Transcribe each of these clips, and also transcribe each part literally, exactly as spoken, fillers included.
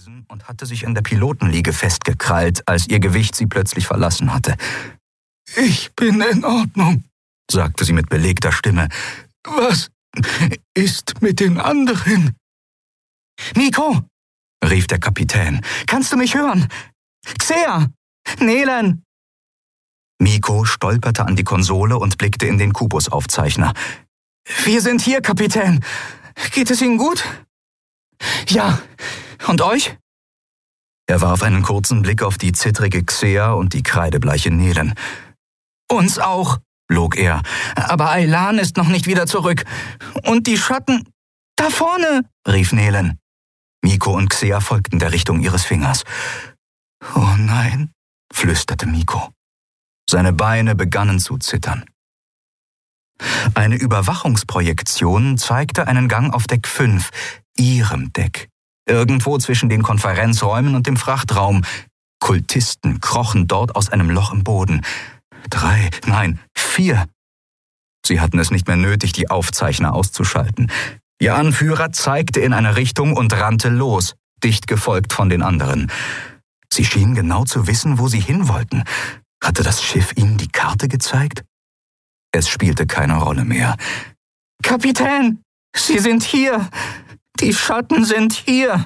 gewesen und hatte sich in der Pilotenliege festgekrallt, als ihr Gewicht sie plötzlich verlassen hatte. »Ich bin in Ordnung«, sagte sie mit belegter Stimme. »Was ist mit den anderen?« »Miko«, rief der Kapitän, »kannst du mich hören? Xea! Nelen!« Miko stolperte an die Konsole und blickte in den Kubusaufzeichner. »Wir sind hier, Kapitän. Geht es Ihnen gut?« »Ja. Und euch?« Er warf einen kurzen Blick auf die zittrige Xea und die kreidebleiche Nelen. »Uns auch«, log er. »Aber Aylan ist noch nicht wieder zurück. Und die Schatten... Da vorne«, rief Nelen. Miko und Xea folgten der Richtung ihres Fingers. »Oh nein«, flüsterte Miko. Seine Beine begannen zu zittern. Eine Überwachungsprojektion zeigte einen Gang auf Deck fünf, ihrem Deck. Irgendwo zwischen den Konferenzräumen und dem Frachtraum. Kultisten krochen dort aus einem Loch im Boden. Drei, nein, vier. Sie hatten es nicht mehr nötig, die Aufzeichner auszuschalten. Ihr Anführer zeigte in eine Richtung und rannte los, dicht gefolgt von den anderen. Sie schienen genau zu wissen, wo sie hin wollten. Hatte das Schiff ihnen die Karte gezeigt? Es spielte keine Rolle mehr. »Kapitän, Sie sind hier! Die Schatten sind hier!«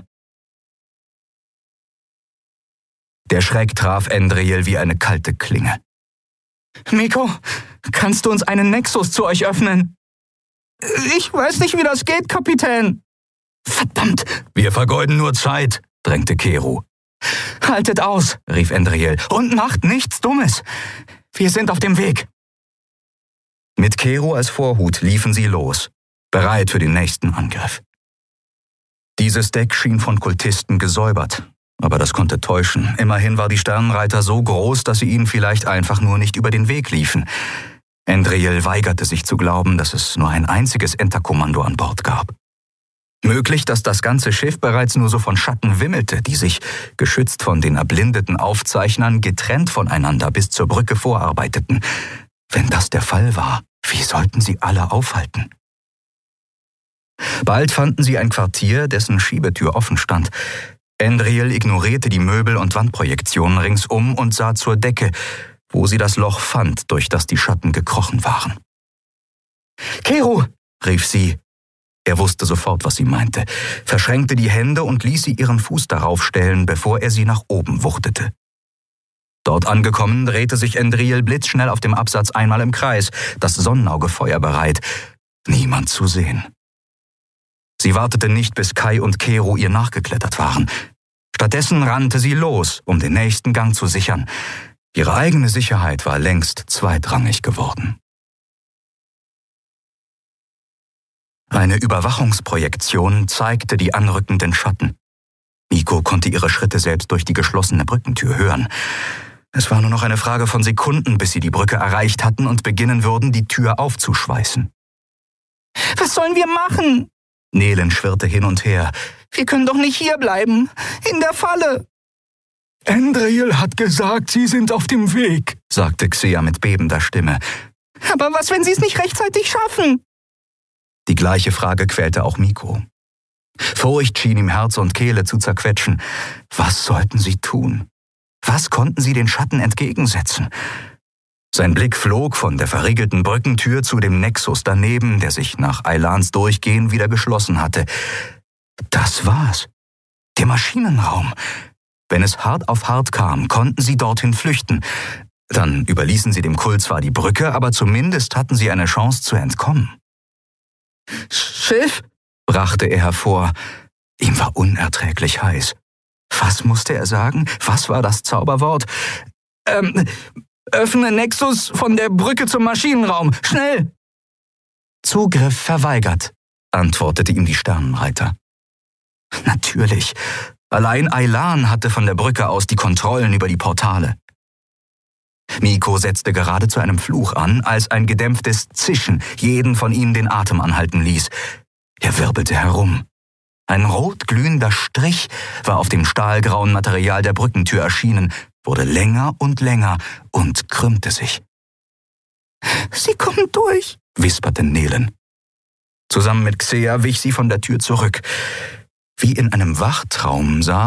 Der Schreck traf Endriel wie eine kalte Klinge. »Miko, kannst du uns einen Nexus zu euch öffnen?« »Ich weiß nicht, wie das geht, Kapitän.« »Verdammt, wir vergeuden nur Zeit«, drängte Keru. »Haltet aus«, rief Endriel, »und macht nichts Dummes. Wir sind auf dem Weg.« Mit Keru als Vorhut liefen sie los, bereit für den nächsten Angriff. Dieses Deck schien von Kultisten gesäubert, aber das konnte täuschen. Immerhin war die Sternenreiter so groß, dass sie ihnen vielleicht einfach nur nicht über den Weg liefen. Endriel weigerte sich zu glauben, dass es nur ein einziges Enterkommando an Bord gab. Möglich, dass das ganze Schiff bereits nur so von Schatten wimmelte, die sich, geschützt von den erblindeten Aufzeichnern, getrennt voneinander bis zur Brücke vorarbeiteten. Wenn das der Fall war, wie sollten sie alle aufhalten? Bald fanden sie ein Quartier, dessen Schiebetür offen stand. Endriel ignorierte die Möbel- und Wandprojektionen ringsum und sah zur Decke, wo sie das Loch fand, durch das die Schatten gekrochen waren. »Keru«, rief sie. Er wusste sofort, was sie meinte, verschränkte die Hände und ließ sie ihren Fuß darauf stellen, bevor er sie nach oben wuchtete. Dort angekommen, drehte sich Endriel blitzschnell auf dem Absatz einmal im Kreis, das Sonnenauge feuerbereit. Niemand zu sehen. Sie wartete nicht, bis Kai und Keru ihr nachgeklettert waren. Stattdessen rannte sie los, um den nächsten Gang zu sichern. Ihre eigene Sicherheit war längst zweitrangig geworden. Eine Überwachungsprojektion zeigte die anrückenden Schatten. Miko konnte ihre Schritte selbst durch die geschlossene Brückentür hören. Es war nur noch eine Frage von Sekunden, bis sie die Brücke erreicht hatten und beginnen würden, die Tür aufzuschweißen. »Was sollen wir machen?« Nelen schwirrte hin und her. »Wir können doch nicht hierbleiben, in der Falle.« »Endriel hat gesagt, Sie sind auf dem Weg«, sagte Xea mit bebender Stimme. »Aber was, wenn Sie es nicht rechtzeitig schaffen?« Die gleiche Frage quälte auch Miko. Furcht schien ihm Herz und Kehle zu zerquetschen. Was sollten sie tun? Was konnten sie den Schatten entgegensetzen? Sein Blick flog von der verriegelten Brückentür zu dem Nexus daneben, der sich nach Aylans Durchgehen wieder geschlossen hatte. Das war's. Der Maschinenraum. Wenn es hart auf hart kam, konnten sie dorthin flüchten. Dann überließen sie dem Kult zwar die Brücke, aber zumindest hatten sie eine Chance zu entkommen. »Schiff?« brachte er hervor. Ihm war unerträglich heiß. Was musste er sagen? Was war das Zauberwort? Ähm, öffne Nexus von der Brücke zum Maschinenraum. Schnell! Zugriff verweigert, antwortete ihm die Sternenreiter. Natürlich. Allein Aylan hatte von der Brücke aus die Kontrollen über die Portale. Miko setzte gerade zu einem Fluch an, als ein gedämpftes Zischen jeden von ihnen den Atem anhalten ließ. Er wirbelte herum. Ein rot glühender Strich war auf dem stahlgrauen Material der Brückentür erschienen, wurde länger und länger und krümmte sich. »Sie kommen durch«, wisperte Nelen. Zusammen mit Xea wich sie von der Tür zurück. Wie in einem Wachtraum sah